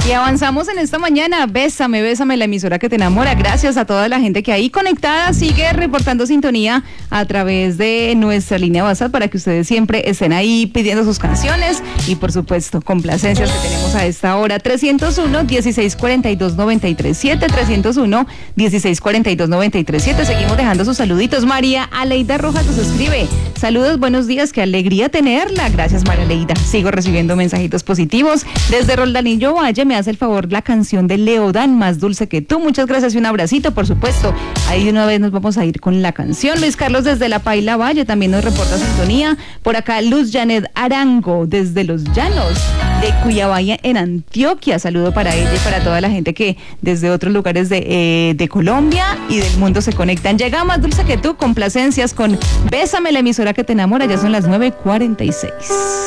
Y avanzamos en esta mañana. Bésame, bésame, la emisora que te enamora. Gracias a toda la gente que ahí conectada sigue reportando sintonía a través de nuestra línea WhatsApp para que ustedes siempre estén ahí pidiendo sus canciones y por supuesto complacencias que tenemos a esta hora. 301-1642-937, 301-1642-937. Seguimos dejando sus saluditos. María Aleida Rojas nos escribe: saludos, buenos días, qué alegría tenerla. Gracias, María Aleida. Sigo recibiendo mensajitos positivos. Desde Roldanillo Valle me hace el favor la canción de Leodán, Más dulce que tú. Muchas gracias y un abracito, por supuesto. Ahí de una vez nos vamos a ir con la canción. Luis Carlos desde La Paila Valle también nos reporta sintonía. Por acá Luz Janet Arango desde Los Llanos de Cuyabaya en Antioquia. Saludo para ella y para toda la gente que desde otros lugares de Colombia y del mundo se conectan. Llega Más dulce que tú, complacencias con Bésame, la emisora que te enamora. Ya son las 9:46.